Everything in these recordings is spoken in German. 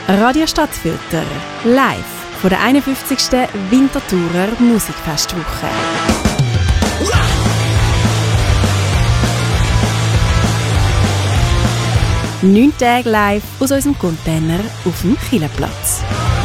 Radio Stadtfilter, live von der 51. Winterthurer Musikfestwoche. 9 Tage live aus unserem Container auf dem Kielerplatz.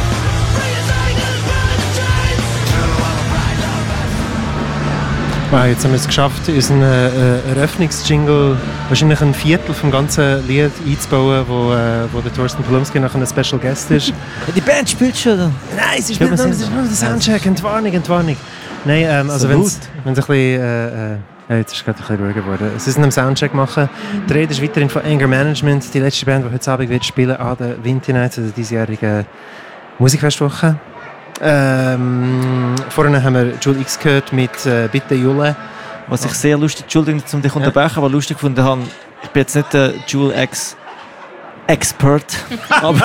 Wow, jetzt haben wir es geschafft, unseren Eröffnungsjingle, wahrscheinlich ein Viertel vom ganzen Lied einzubauen, wo der Thorsten Polomski nachher ein Special Guest ist. Die Band spielt schon. Nein, es ist nur der Soundcheck, Entwarnung. Nein, also so wenn es ein bisschen... jetzt ist es gerade ein bisschen ruhiger geworden. Sie sind am Soundcheck machen. Die Rede ist weiterhin von Anger Management, die letzte Band, die heute Abend wird spielen an der Winter Nights, also diesjährigen Musikfestwoche. Vorhin haben wir Jule X gehört mit «Bitte Jule». Was ich sehr lustig, Entschuldigung, um dich unterbrechen, aber lustig gefunden habe, ich bin jetzt nicht der Jule X Expert, aber...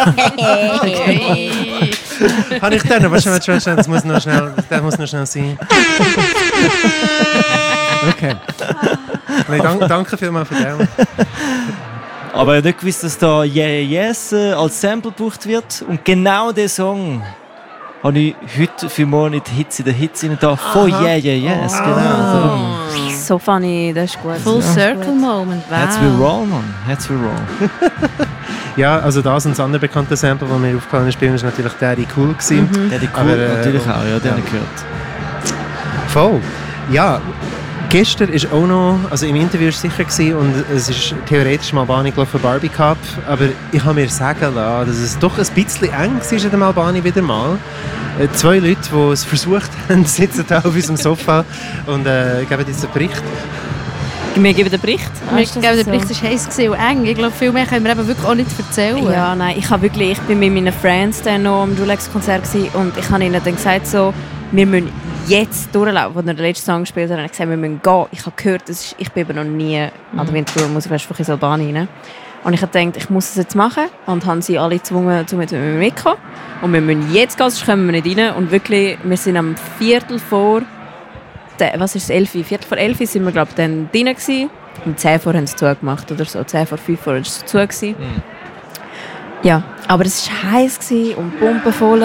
Habe ich den? Das muss noch schnell sein. Okay. Nein, danke vielmals für den. Aber ich habe nicht gewusst, dass da «Yeah, Yes» als Sample gebraucht wird. Und genau diesen Song habe ich heute für morgen in die Hitze rein da von «Yeah, Yeah, Yes». Genau. So funny, das ist gut. Full Circle Moment, wow. Jetzt will roll, Mann. Jetzt will roll. Ja, also das und das andere bekannte Sample, das mir aufgefallen ist, war natürlich «Daddy Cool». Daddy Cool, aber, natürlich auch, ja, den habe ich gehört. Voll. Ja, gestern ist auch noch, also im Interview war es sicher gewesen, und es ist theoretisch mal Albani gelaufen, Barbie Cup, aber ich habe mir sagen lassen, dass es doch ein bisschen eng war in dem Albani wieder mal. 2 Leute, die es versucht haben, sitzen da auf unserem Sofa und geben jetzt einen Bericht. Wir geben den Bericht. Der Bericht war heiß und eng. Ich glaube, viel mehr können wir eben wirklich auch nicht erzählen. Ja, nein, ich bin mit meinen Friends dann noch am Julex-Konzert und ich habe ihnen dann gesagt, so, wir müssen jetzt durchlaufen. Als wir den letzten Song gespielt haben, habe ich gesagt, wir müssen gehen. Ich habe gehört, ich bin eben noch nie an der Winterthur Musikfestwoche in Albani rein. Und ich habe gedacht, ich muss es jetzt machen. Und haben sie alle gezwungen, mit mir mitzukommen. Und wir müssen jetzt gehen, sonst kommen wir nicht rein. Und wirklich, wir sind am Viertel vor 11 sind wir, glaube ich, dann drin gewesen. Um 10 vor haben sie zugemacht oder so. 10 vor 5 vor war es zu gewesen. Ja, aber es war heiß und pumpenvoll.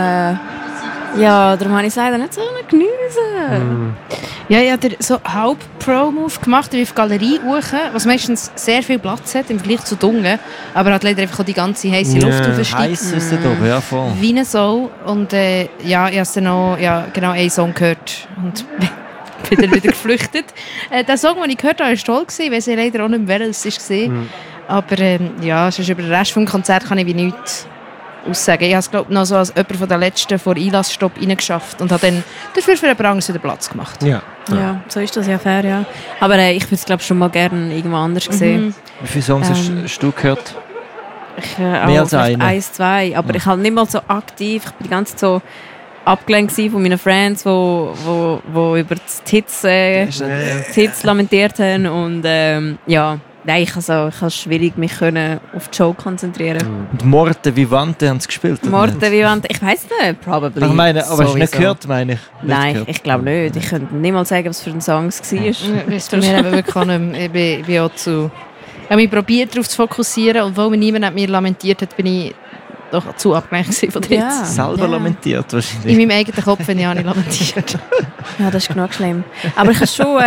Ja, darum habe ich gesagt, nicht so geniessen. Ja, ich habe so halb Pro-Move gemacht, wie auf die Galerie hoch, was meistens sehr viel Platz hat im Vergleich zu Dunge, aber hat leider einfach auch die ganze heiße Luft aufgestiegen. Heiß ist es oben, ja voll. Wie eine Sau. Und ich habe dann noch genau einen Song gehört und bin dann wieder geflüchtet. Der Song, den ich gehört habe, war toll, ich weiß leider auch nicht mehr, welches es war. Aber sonst über den Rest des Konzerts kann ich wie nichts aussagen. Ich habe es, glaube noch so als jemand von den Letzten vor Einlassstopp reingeschafft und habe dann dafür für den Brangers wieder Platz gemacht. Ja, so ist das ja fair, ja. Aber ich würde es, glaube schon mal gerne irgendwo anders sehen. Wie viele Songs hast du gehört? Mehr als einen? 1, 2, aber ich halt nicht mal so aktiv. Ich bin die ganze Zeit so abgelenkt von meinen Friends, die über die Hits lamentiert haben und Nein, ich habe es schwierig, mich auf die Show konzentrieren. Und Morte Vivante haben sie gespielt? Morte Vivante, ich weiss nicht, probably. Ich meine, aber hast du nicht gehört, meine ich? Nein, ich glaube nicht. Ich könnte nicht mal sagen, was für ein Song es war. Das bei mir eben wirklich auch nicht. Ich bin auch zu... Ich habe mich probiert, darauf zu fokussieren, und weil mir niemand mit mir lamentiert hat, bin ich doch zu abgelenkt von dir. Ja. Selber lamentiert wahrscheinlich. In meinem eigenen Kopf bin ich auch nicht lamentiert. Ja, das ist genug schlimm. Aber ich habe schon...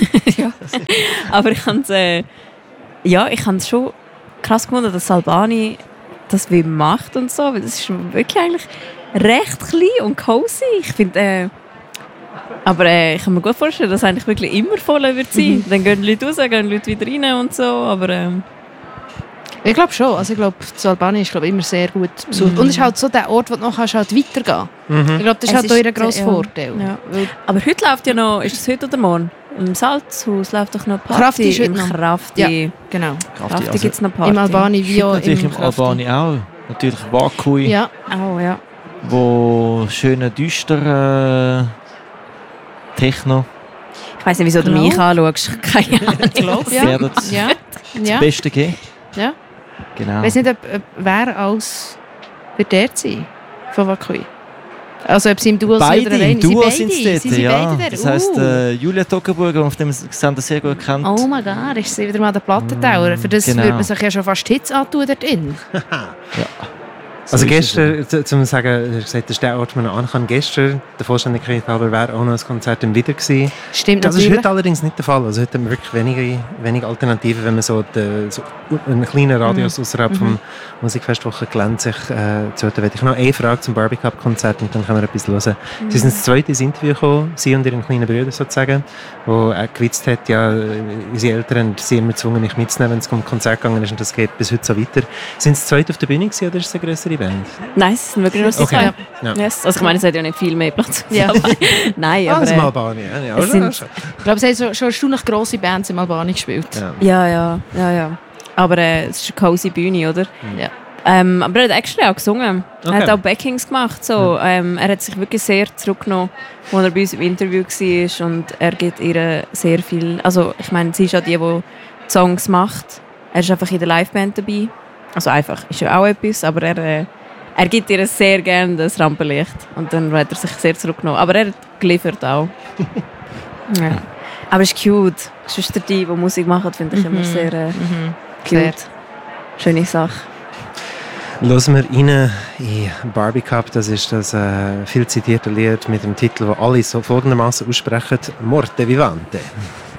aber ich habe es... ich habe es schon krass gefunden, dass Albani das wie macht und so, weil das ist wirklich eigentlich recht klein und cozy. Ich finde, aber ich kann mir gut vorstellen, dass es eigentlich wirklich immer voll wird sein. Dann gehen Leute raus, gehen Leute wieder rein und so, aber... Ich glaube schon. Also ich glaube, zu Albani ist immer sehr gut besucht. Und es ist halt so der Ort, wo du noch halt weitergehen kannst. Ich glaube, das ist halt auch ein grosser Vorteil. Ja. Aber heute läuft ja noch, ist das heute oder morgen? Im Salzhaus läuft doch noch Party. Krafti ist im Krafti. Ja, genau. Krafti also gibt es noch Party. Im Albani wie auch natürlich im Albani auch. Natürlich Wakui. Ja. Oh, ja. Wo schöne, düstere Techno. Ich weiss nicht, wieso du mich anschaust. Keine Ahnung. Ich glaube, ja. Das Beste geben. Ja. Genau. Ich weiss nicht, ob wer alles wird dort sein von Wakui. Also ob sie im Duo beide sind oder alleine. Duo sind sie dort, ja. Beide das heisst, Julia Toggenburger, auf dem Sender sehr gut kennt. Oh mein Gott, ist sie wieder mal der Plattentower. Für das würde man sich ja schon fast Hits antun dort drin. Ja. Also gestern, zum sagen, du hast gesagt, das ist der Ort, wo man an kann. Gestern, der Vollständigkeit halber, wäre auch noch ein Konzert im Wieder gewesen. Stimmt, Das ist natürlich. heute allerdings nicht der Fall. Also heute haben wir wirklich wenige Alternativen, wenn man so einen kleinen Radius außerhalb vom Musikfestwochengelände sich zuhört. Ich noch eine Frage zum Barbie Cup Konzert und dann können wir etwas hören. Sie sind das zweite ins Interview gekommen, Sie und Ihren kleinen Bruder sozusagen, wo er gewitzt hat, ja, unsere Eltern haben sie immer gezwungen, mich mitzunehmen, wenn es um Konzert gegangen ist und das geht bis heute so weiter. Sind Sie das zweite auf der Bühne gewesen, oder ist es eine grössere Band? Nein, es sind wirklich nur so Okay. zwei. Ja. Yes. Also ich meine, es hat ja nicht viel mehr Platz. Ja. Aber, nein, aber... Das ist Albanien. Ja, es sind- Ich glaube, es haben schon erstaunlich grosse Bands im Albanien gespielt. ja. Ja. Aber es ist eine cozy Bühne, oder? Ja. Aber er hat extra auch gesungen. Okay. Er hat auch Backings gemacht. So. Er hat sich wirklich sehr zurückgenommen, als er bei uns im Interview war. Und er gibt ihr sehr viel... Also ich meine, sie ist auch die Songs macht. Er ist einfach in der Liveband dabei. Also einfach, ist ja auch etwas, aber er gibt ihr sehr gerne das Rampenlicht. Und dann hat er sich sehr zurückgenommen. Aber er hat geliefert auch. Ja. Aber es ist cute. Sonst die Musik macht, finde ich immer sehr cute. Sehr. Schöne Sache. Hören wir rein in Barbie Cup. Das ist das viel zitierte Lied mit dem Titel, das alle so folgendermaßen aussprechen: Morte Vivante.